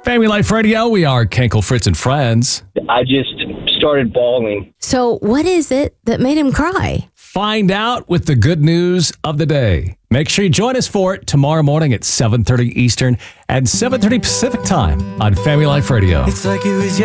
Family Life Radio, we are Kenkel, Fritz, and Friends. I just started bawling. So what is it that made him cry? Find out with the good news of the day. Make sure you join us for it tomorrow morning at 7:30 Eastern and 7:30 Pacific time on Family Life Radio. It's like it was